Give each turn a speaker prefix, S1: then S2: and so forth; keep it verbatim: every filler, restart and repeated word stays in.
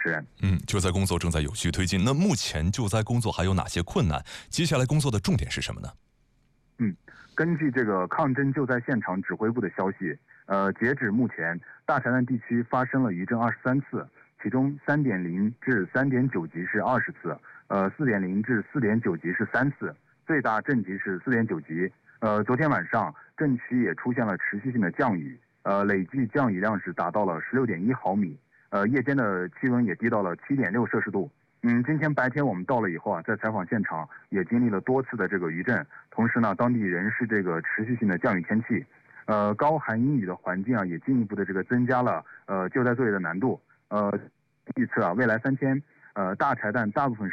S1: 持人。
S2: 嗯，救灾工作正在有序推进。那目前救灾工作还有哪些困难？接下来工作的重点是什么呢？
S1: 嗯，根据这个抗震救灾现场指挥部的消息，呃，截止目前，大柴旦地区发生了余震二十三次，其中三点零至三点九级是二十次，呃，四点零至四点九级是三次，最大震级是四点九级。呃，昨天晚上震区也出现了持续性的降雨，呃，累计降雨量是达到了十六点一毫米，呃，夜间的气温也低到了七点六摄氏度。嗯，今天白天我们到了以后啊，在采访现场也经历了多次的这个余震，同时呢，当地仍是这个持续性的降雨天气，呃，高寒阴雨的环境啊，也进一步的这个增加了呃救灾作业的难度。呃，预测啊，未来三天，呃，大柴旦大部分